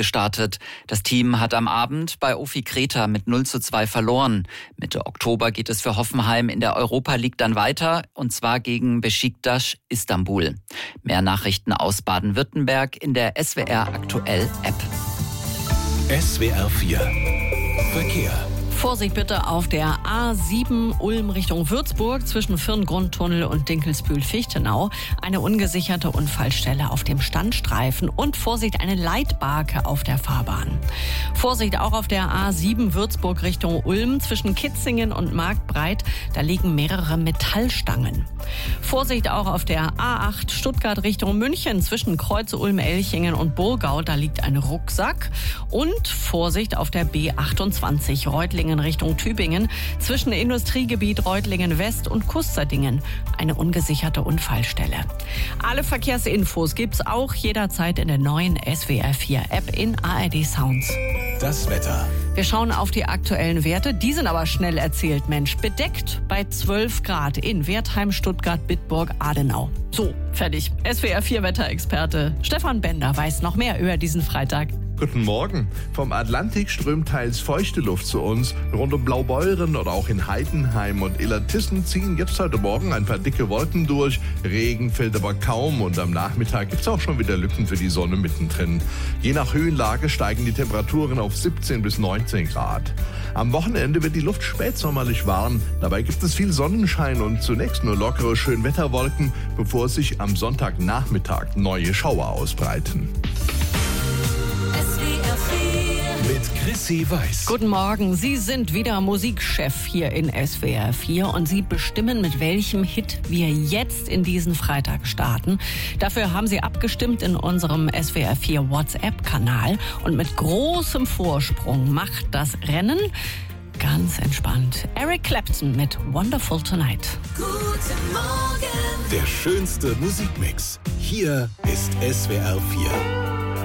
gestartet. Das Team hat am Abend bei OFI Kreta mit 0:2 verloren. Mitte Oktober geht es für Hoffenheim in der Europa League dann weiter, und zwar gegen Beşiktaş Istanbul. Mehr Nachrichten aus Baden-Württemberg in der SWR Aktuell App. SWR 4 Verkehr. Vorsicht bitte auf der A7 Ulm Richtung Würzburg zwischen Firngrundtunnel und Dinkelsbühl-Fichtenau. Eine ungesicherte Unfallstelle auf dem Standstreifen und Vorsicht, eine Leitbarke auf der Fahrbahn. Vorsicht auch auf der A7 Würzburg Richtung Ulm zwischen Kitzingen und Marktbreit. Da liegen mehrere Metallstangen. Vorsicht auch auf der A8 Stuttgart Richtung München zwischen Kreuz Ulm-Elchingen und Burgau. Da liegt ein Rucksack. Und Vorsicht auf der B28 Reutlingen Richtung Tübingen zwischen Industriegebiet Reutlingen West und Kusterdingen. Eine ungesicherte Unfallstelle. Alle Verkehrsinfos gibt's auch jederzeit in der neuen SWR 4 App in ARD Sounds. Das Wetter. Wir schauen auf die aktuellen Werte. Die sind aber schnell erzählt, Mensch. Bedeckt bei 12 Grad in Wertheim, Stuttgart, Bitburg, Adenau. So, fertig. SWR 4 Wetterexperte Stefan Bender weiß noch mehr über diesen Freitag. Guten Morgen. Vom Atlantik strömt teils feuchte Luft zu uns. Rund um Blaubeuren oder auch in Heidenheim und Illertissen ziehen jetzt heute Morgen ein paar dicke Wolken durch. Regen fällt aber kaum und am Nachmittag gibt es auch schon wieder Lücken für die Sonne mittendrin. Je nach Höhenlage steigen die Temperaturen auf 17 bis 19 Grad. Am Wochenende wird die Luft spätsommerlich warm. Dabei gibt es viel Sonnenschein und zunächst nur lockere Schönwetterwolken, bevor sich am Sonntagnachmittag neue Schauer ausbreiten. Mit Chrissy Weiß. Guten Morgen, Sie sind wieder Musikchef hier in SWR 4 und Sie bestimmen, mit welchem Hit wir jetzt in diesen Freitag starten. Dafür haben Sie abgestimmt in unserem SWR 4 WhatsApp-Kanal und mit großem Vorsprung macht das Rennen ganz entspannt Eric Clapton mit Wonderful Tonight. Guten Morgen. Der schönste Musikmix. Hier ist SWR 4.